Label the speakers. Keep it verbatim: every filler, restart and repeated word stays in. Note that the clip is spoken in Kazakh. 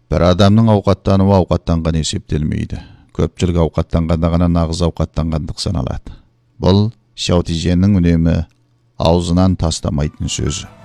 Speaker 1: Bir адамның ауқаттануы ауқаттанған есептелмейді. Көпчілік ауқаттанғанда ғана нағыз ауқаттанғандық саналады. Бұл Шао Тиженнің үнемі аузынан тастамайтын сөзі.